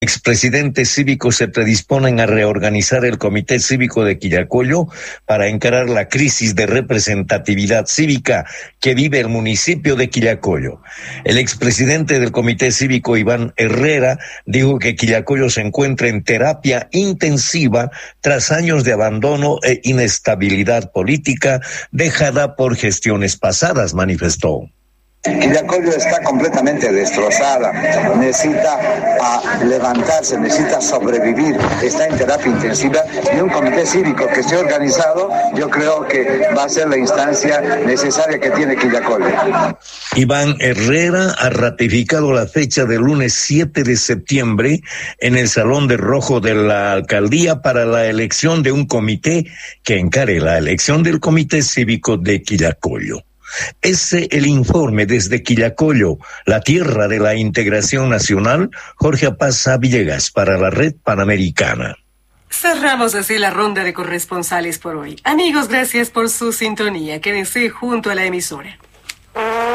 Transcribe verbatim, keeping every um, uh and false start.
Expresidentes cívicos se predisponen a reorganizar el Comité Cívico de Quillacollo para encarar la crisis de representatividad cívica que vive el municipio de Quillacollo. El expresidente del Comité Cívico, Iván Herrera, dijo que Quillacollo se encuentra en terapia intensiva tras años de abandono e inestabilidad política dejada por gestiones pasadas, manifestó. Quillacollo está completamente destrozada, necesita a levantarse, necesita sobrevivir, está en terapia intensiva y un comité cívico que esté organizado, yo creo que va a ser la instancia necesaria que tiene Quillacollo. Iván Herrera ha ratificado la fecha del lunes siete de septiembre en el Salón de Rojo de la Alcaldía para la elección de un comité que encare la elección del Comité Cívico de Quillacollo. Ese el informe desde Quillacollo, la tierra de la integración nacional. Jorge Apaza Villegas para la Red Panamericana. Cerramos así la ronda de corresponsales por hoy. Amigos, gracias por su sintonía. Quédense junto a la emisora.